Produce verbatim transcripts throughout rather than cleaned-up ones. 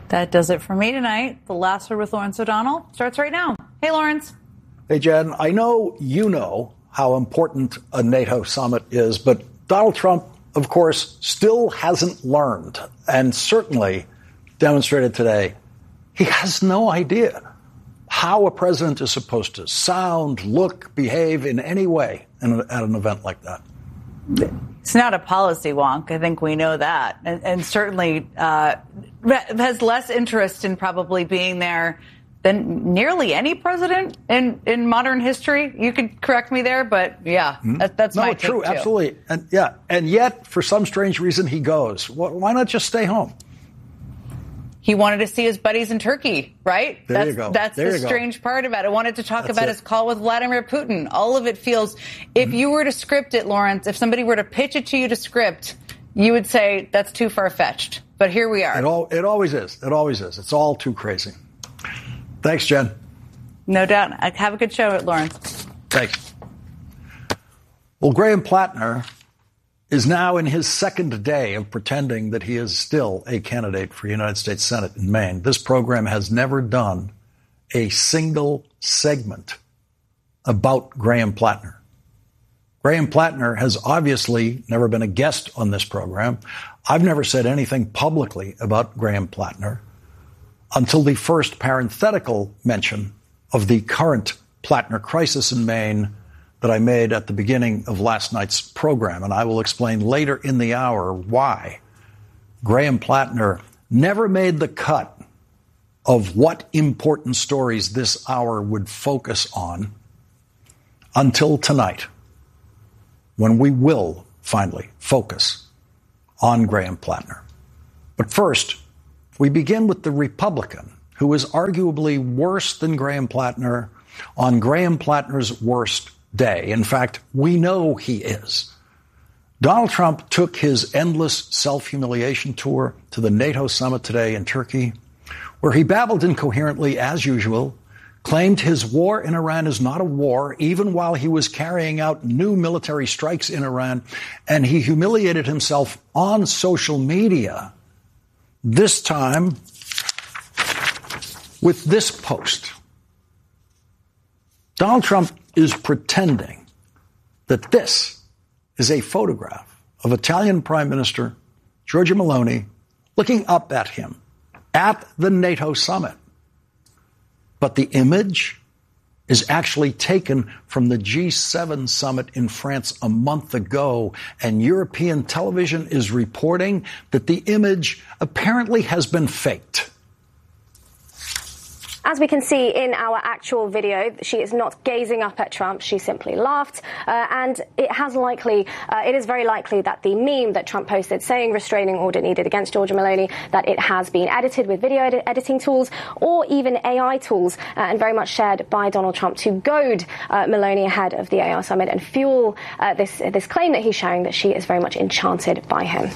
That does it for me tonight. The Last Word with Lawrence O'Donnell starts right now. Hey, Lawrence. Hey, Jen. I know you know how important a NATO summit is, but Donald Trump, of course, still hasn't learned, and certainly demonstrated today he has no idea how a president is supposed to sound, look, behave in any way in a, at an event like that. It's not a policy wonk. I think we know that. And, and certainly uh, has less interest in probably being there than nearly any president in, in modern history. You could correct me there, but yeah, mm-hmm. that, that's no, my true, take too. Absolutely. And yeah, and yet, for some strange reason, he goes. Why not just stay home? He wanted to see his buddies in Turkey, right? There that's, you go. That's there the you strange go. part about it. I wanted to talk that's about it. his call with Vladimir Putin. All of it feels, if mm-hmm. you were to script it, Lawrence, if somebody were to pitch it to you to script, you would say that's too far-fetched. But here we are. It, all, it always is. It always is. It's all too crazy. Thanks, Jen. No doubt. Have a good show, Lawrence. Thanks. Well, Graham Plattner is now in his second day of pretending that he is still a candidate for United States Senate in Maine. This program has never done a single segment about Graham Plattner. Graham Plattner has obviously never been a guest on this program. I've never said anything publicly about Graham Plattner until the first parenthetical mention of the current Plattner crisis in Maine that I made at the beginning of last night's program. And I will explain later in the hour why Graham Plattner never made the cut of what important stories this hour would focus on until tonight, when we will finally focus on Graham Plattner. But first, we begin with the Republican who is arguably worse than Graham Plattner on Graham Plattner's worst day. In fact, we know he is. Donald Trump took his endless self-humiliation tour to the NATO summit today in Turkey, where he babbled incoherently as usual, claimed his war in Iran is not a war, even while he was carrying out new military strikes in Iran, and he humiliated himself on social media, this time with this post. Donald Trump is pretending that this is a photograph of Italian Prime Minister Giorgia Meloni looking up at him at the NATO summit. But the image is actually taken from the G seven summit in France a month ago, and European television is reporting that the image apparently has been faked. As we can see in our actual video, she is not gazing up at Trump. She simply laughed. Uh, and it has likely, uh, it is very likely that the meme that Trump posted saying restraining order needed against Giorgia Meloni, that it has been edited with video ed- editing tools or even A I tools, uh, and very much shared by Donald Trump to goad uh, Meloni ahead of the A I summit and fuel uh, this, this claim that he's sharing that she is very much enchanted by him.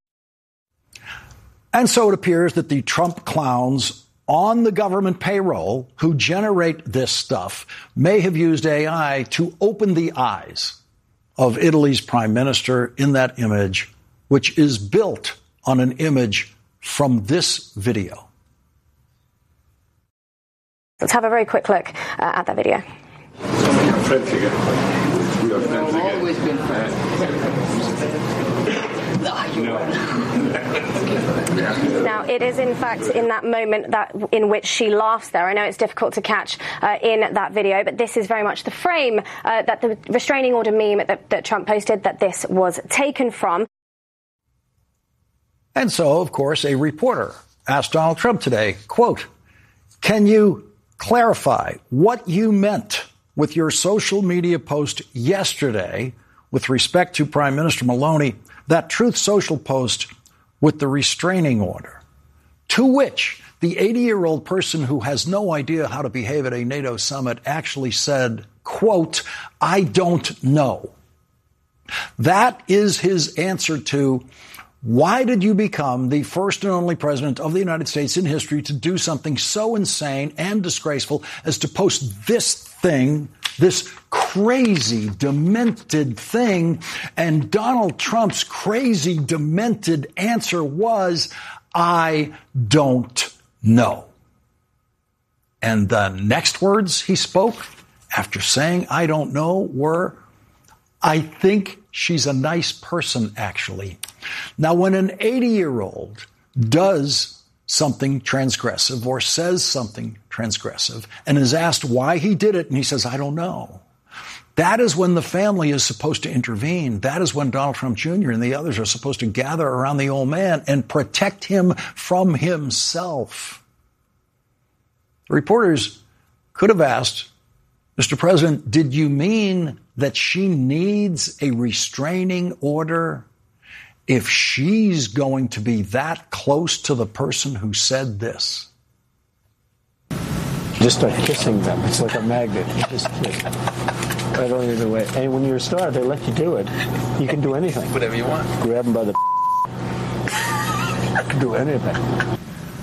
And so it appears that the Trump clowns on the government payroll who generate this stuff may have used A I to open the eyes of Italy's prime minister in that image, which is built on an image from this video. Let's have a very quick look uh, at that video. We are friends again. We are friends again. Always been friends. No. Now, it is, in fact, in that moment that in which she laughs there. I know it's difficult to catch uh, in that video, but this is very much the frame uh, that the restraining order meme that, that Trump posted, that this was taken from. And so, of course, a reporter asked Donald Trump today, quote, "Can you clarify what you meant with your social media post yesterday with respect to Prime Minister Meloni, that Truth Social post with the restraining order?" To which the eighty-year-old person who has no idea how to behave at a NATO summit actually said, quote, "I don't know." That is his answer to, why did you become the first and only president of the United States in history to do something so insane and disgraceful as to post this thing, this crazy, demented thing? And Donald Trump's crazy, demented answer was, "I don't no. And the next words he spoke after saying, I don't know, were, I think she's a nice person, actually. Now, when an eighty-year-old does something transgressive or says something transgressive and is asked why he did it, and he says, I don't know, that is when the family is supposed to intervene. That is when Donald Trump Junior and the others are supposed to gather around the old man and protect him from himself. The reporters could have asked, Mister President, did you mean that she needs a restraining order if she's going to be that close to the person who said this? Just start kissing them. It's like a magnet. You just kiss. I don't either way. And when you're a star, they let you do it. You can do anything. Whatever you want. Grab them by the I can do anything.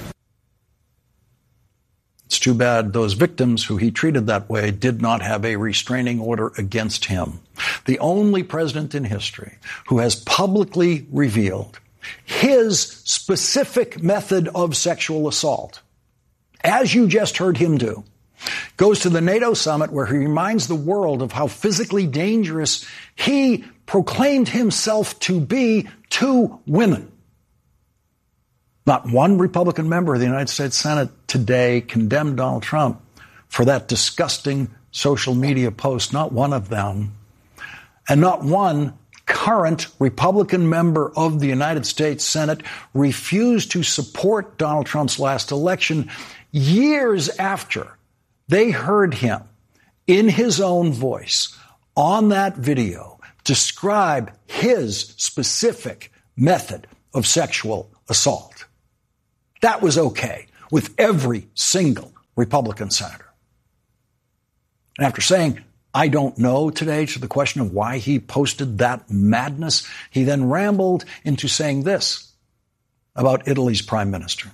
It's too bad those victims who he treated that way did not have a restraining order against him. The only president in history who has publicly revealed his specific method of sexual assault, as you just heard him do, goes to the NATO summit where he reminds the world of how physically dangerous he proclaimed himself to be to women. Not one Republican member of the United States Senate today condemned Donald Trump for that disgusting social media post, not one of them. And not one current Republican member of the United States Senate refused to support Donald Trump's last election years after they heard him in his own voice on that video describe his specific method of sexual assault. That was okay with every single Republican senator. And after saying, I don't know today to the question of why he posted that madness, he then rambled into saying this about Italy's prime minister.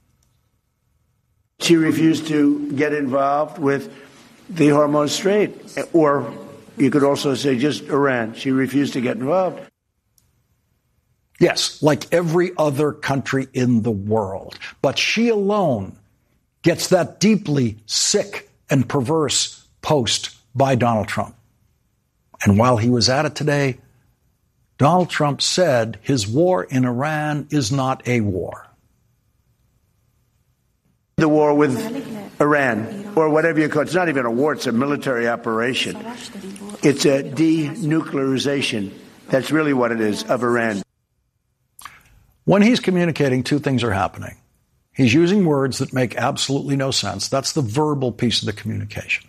She refused to get involved with the Hormuz Strait, or you could also say just Iran. She refused to get involved. Yes, like every other country in the world. But she alone gets that deeply sick and perverse post by Donald Trump. And while he was at it today, Donald Trump said his war in Iran is not a war. The war with Iran, or whatever you call it, it's not even a war, it's a military operation. It's a denuclearization. That's really what it is, of Iran. When he's communicating, two things are happening. He's using words that make absolutely no sense. That's the verbal piece of the communication.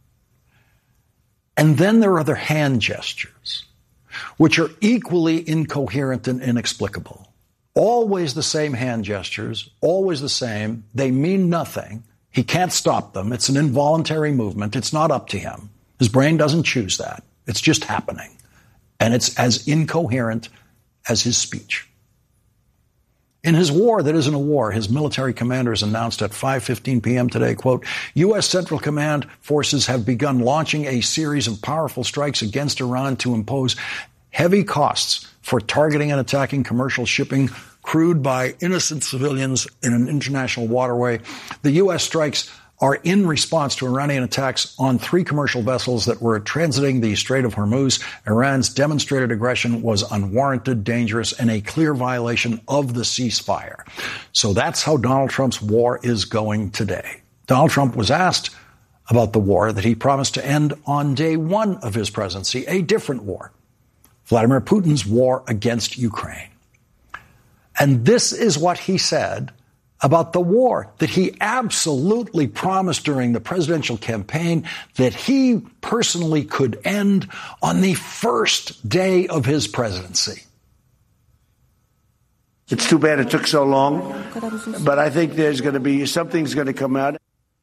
And then there are other hand gestures, which are equally incoherent and inexplicable. Always the same hand gestures, always the same. They mean nothing. He can't stop them. It's an involuntary movement. It's not up to him. His brain doesn't choose that. It's just happening. And it's as incoherent as his speech. In his war that isn't a war, his military commanders announced at five fifteen p.m. today, quote, U S. Central Command forces have begun launching a series of powerful strikes against Iran to impose heavy costs for targeting and attacking commercial shipping crewed by innocent civilians in an international waterway. The U S strikes are in response to Iranian attacks on three commercial vessels that were transiting the Strait of Hormuz. Iran's demonstrated aggression was unwarranted, dangerous, and a clear violation of the ceasefire. So that's how Donald Trump's war is going today. Donald Trump was asked about the war that he promised to end on day one of his presidency, a different war, Vladimir Putin's war against Ukraine. And this is what he said about the war that he absolutely promised during the presidential campaign that he personally could end on the first day of his presidency. It's too bad it took so long, but I think there's going to be, something's going to come out.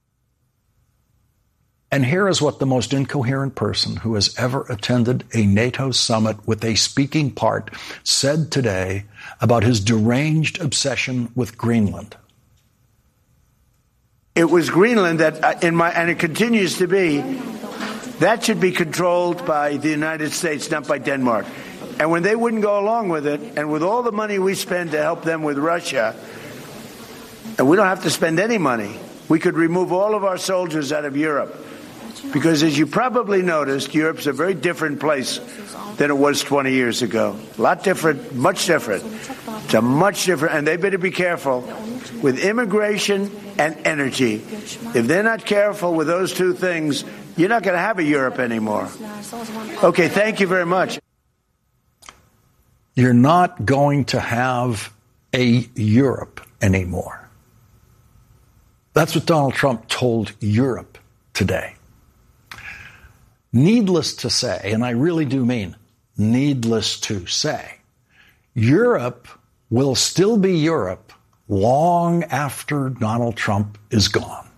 And here is what the most incoherent person who has ever attended a NATO summit with a speaking part said today about his deranged obsession with Greenland. It was Greenland that, in my, and it continues to be, that should be controlled by the United States, not by Denmark. And when they wouldn't go along with it, and with all the money we spend to help them with Russia, And we don't have to spend any money. We could remove all of our soldiers out of Europe. Because as you probably noticed, Europe's a very different place than it was twenty years ago. A lot different, much different. It's a much different, and they better be careful with immigration and energy. If they're not careful with those two things, you're not going to have a Europe anymore. Okay, thank you very much. You're not going to have a Europe anymore. That's what Donald Trump told Europe today. Needless to say, and I really do mean needless to say, Europe will still be Europe long after Donald Trump is gone.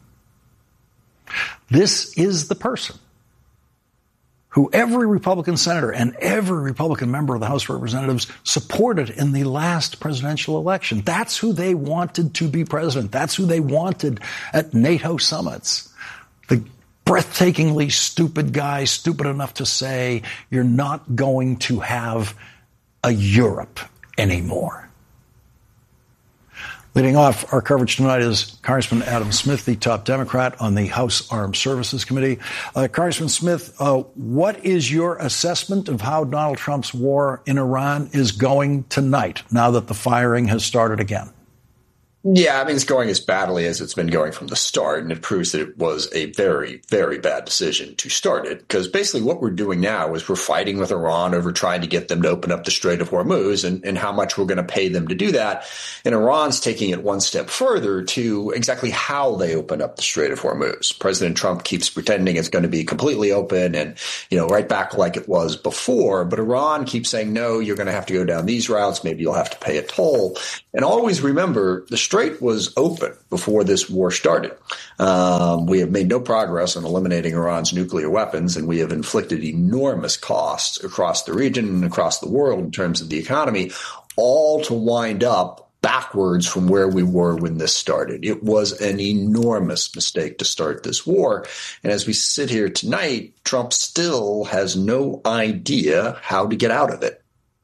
This is the person who every Republican senator and every Republican member of the House of Representatives supported in the last presidential election. That's who they wanted to be president. That's who they wanted at NATO summits. The breathtakingly stupid guy, stupid enough to say, you're not going to have a Europe anymore. Leading off our coverage tonight is Congressman Adam Smith, the top Democrat on the House Armed Services Committee. Uh, Congressman Smith, uh, what is your assessment of how Donald Trump's war in Iran is going tonight, now that the firing has started again? Yeah, I mean, it's going as badly as it's been going from the start, and it proves that it was a very, very bad decision to start it, because basically what we're doing now is we're fighting with Iran over trying to get them to open up the Strait of Hormuz and, and how much we're going to pay them to do that. And Iran's taking it one step further to exactly how they open up the Strait of Hormuz. President Trump keeps pretending it's going to be completely open and, you know, right back like it was before. But Iran keeps saying, no, you're going to have to go down these routes. Maybe you'll have to pay a toll. And always remember, the Strait was open before this war started. Um, we have made no progress on eliminating Iran's nuclear weapons, and we have inflicted enormous costs across the region and across the world in terms of the economy, all to wind up backwards from where we were when this started. It was an enormous mistake to start this war. And as we sit here tonight, Trump still has no idea how to get out of it.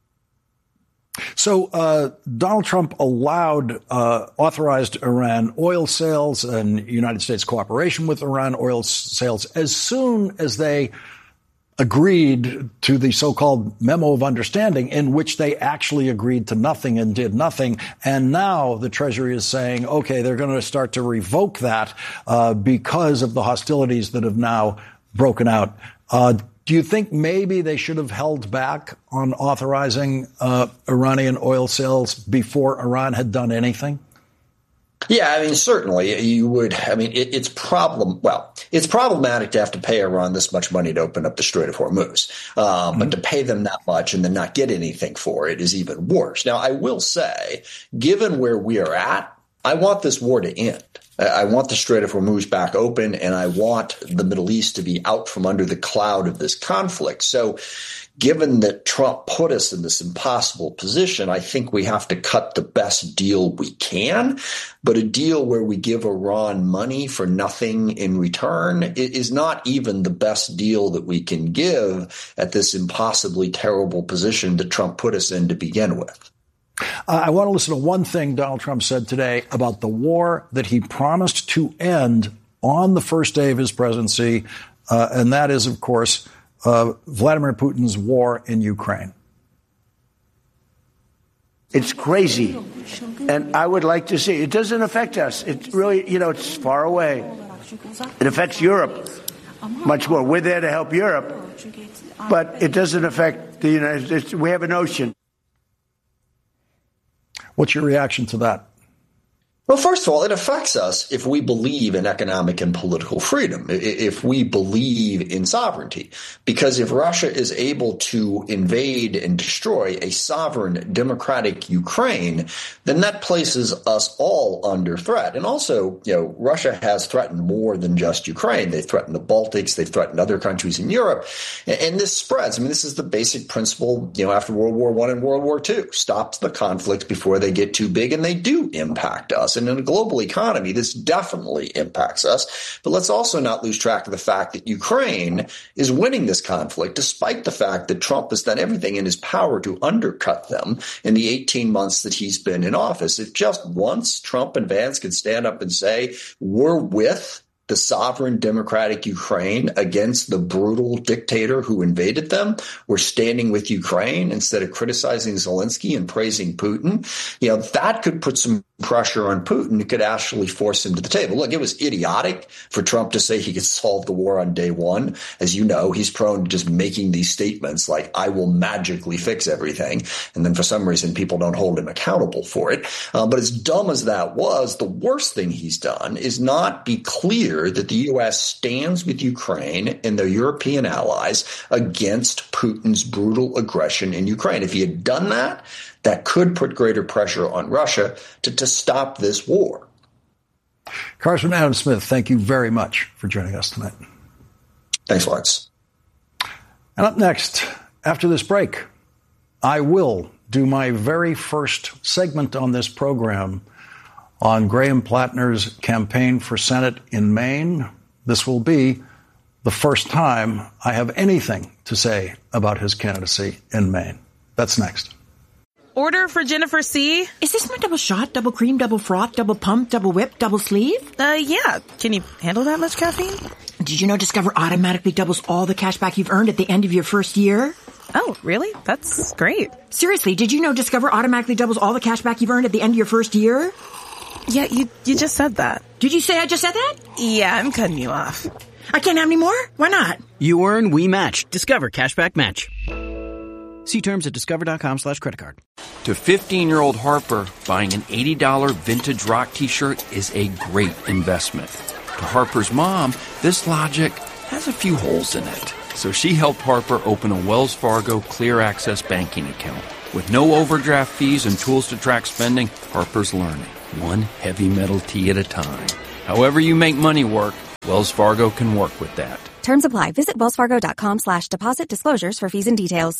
So uh, Donald Trump allowed, uh, authorized Iran oil sales and United States cooperation with Iran oil sales as soon as they agreed to the so-called memo of understanding, in which they actually agreed to nothing and did nothing. And now the Treasury is saying, okay, they're going to start to revoke that uh, because of the hostilities that have now broken out. Uh, Do you think maybe they should have held back on authorizing uh, Iranian oil sales before Iran had done anything? Yeah, I mean, certainly you would. I mean, it, it's problem. Well, it's problematic to have to pay Iran this much money to open up the Strait of Hormuz. Um, mm-hmm. But to pay them that much and then not get anything for it is even worse. Now, I will say, given where we are at, I want this war to end. I want the Strait of Hormuz back open, and I want the Middle East to be out from under the cloud of this conflict. So given that Trump put us in this impossible position, I think we have to cut the best deal we can. But a deal where we give Iran money for nothing in return is not even the best deal that we can give at this impossibly terrible position that Trump put us in to begin with. Uh, I want to listen to one thing Donald Trump said today about the war that he promised to end on the first day of his presidency, uh, and that is, of course, uh, Vladimir Putin's war in Ukraine. It's crazy, and I would like to see. It doesn't affect us. It's really, you know, it's far away. It affects Europe much more. We're there to help Europe, but it doesn't affect the United States. We have an ocean. What's your reaction to that? Well, first of all, it affects us if we believe in economic and political freedom, if we believe in sovereignty. Because if Russia is able to invade and destroy a sovereign, democratic Ukraine, then that places us all under threat. And also, you know, Russia has threatened more than just Ukraine. They've threatened the Baltics. They've threatened other countries in Europe. And this spreads. I mean, this is the basic principle, you know, after World War One and World War Two. Stops the conflicts before they get too big, and they do impact us. us. And in a global economy, this definitely impacts us. But let's also not lose track of the fact that Ukraine is winning this conflict, despite the fact that Trump has done everything in his power to undercut them in the eighteen months that he's been in office. If just once Trump and Vance could stand up and say, we're with the sovereign democratic Ukraine against the brutal dictator who invaded them, we're standing with Ukraine instead of criticizing Zelensky and praising Putin, you know, that could put some pressure on Putin. It could actually force him to the table. Look, it was idiotic for Trump to say he could solve the war on day one. As you know, he's prone to just making these statements like, I will magically fix everything. And then for some reason, people don't hold him accountable for it. Uh, but as dumb as that was, the worst thing he's done is not be clear that the U S stands with Ukraine and their European allies against Putin's brutal aggression in Ukraine. If he had done that, that could put greater pressure on Russia to, to stop this war. Congressman Adam Smith, thank you very much for joining us tonight. Thanks, Lawrence. And up next, after this break, I will do my very first segment on this program on Graham Plattner's campaign for Senate in Maine. This will be the first time I have anything to say about his candidacy in Maine. That's next. Order for Jennifer C. Is this my double shot, double cream, double froth, double pump, double whip, double sleeve? Uh, yeah. Can you handle that much caffeine? Did you know Discover automatically doubles all the cash back you've earned at the end of your first year? Oh, really? That's great. Seriously, did you know Discover automatically doubles all the cash back you've earned at the end of your first year? Yeah, you you just said that. Did you say I just said that? Yeah, I'm cutting you off. I can't have any more? Why not? You earn, we match. Discover Cashback Match. See terms at discover.com slash credit card. To fifteen-year-old Harper, buying an eighty dollars vintage rock t-shirt is a great investment. To Harper's mom, this logic has a few holes in it. So she helped Harper open a Wells Fargo Clear Access banking account. With no overdraft fees and tools to track spending, Harper's learning, one heavy metal tea at a time. However you make money work, Wells Fargo can work with that. Terms apply. Visit wellsfargo.com slash deposit disclosures for fees and details.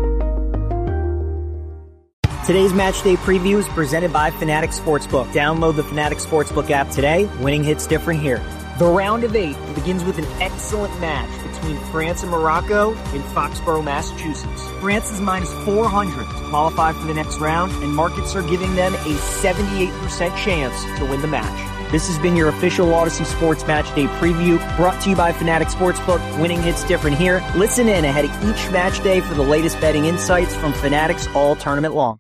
Today's Match Day Preview is presented by Fanatics Sportsbook. Download the Fanatics Sportsbook app today. Winning hits different here. The round of eight begins with an excellent match between France and Morocco in Foxborough, Massachusetts. France is minus four hundred to qualify for the next round, and markets are giving them a seventy-eight percent chance to win the match. This has been your official Odyssey Sports Match Day Preview, brought to you by Fanatics Sportsbook. Winning hits different here. Listen in ahead of each match day for the latest betting insights from Fanatics all tournament long.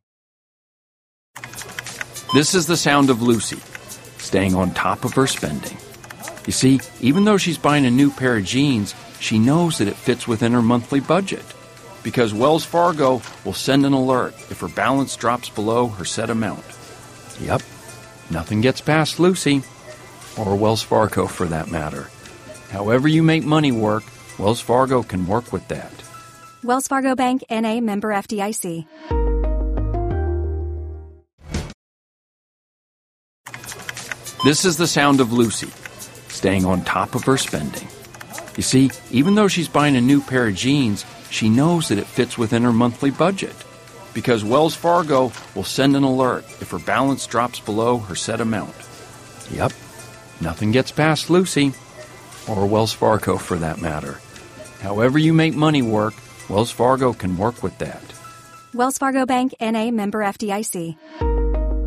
This is the sound of Lucy, staying on top of her spending. You see, even though she's buying a new pair of jeans, she knows that it fits within her monthly budget. Because Wells Fargo will send an alert if her balance drops below her set amount. Yep, nothing gets past Lucy, or Wells Fargo for that matter. However you make money work, Wells Fargo can work with that. Wells Fargo Bank, N A, member F D I C. This is the sound of Lucy, staying on top of her spending. You see, even though she's buying a new pair of jeans, she knows that it fits within her monthly budget. Because Wells Fargo will send an alert if her balance drops below her set amount. Yep, nothing gets past Lucy, or Wells Fargo for that matter. However you make money work, Wells Fargo can work with that. Wells Fargo Bank, N A, member F D I C.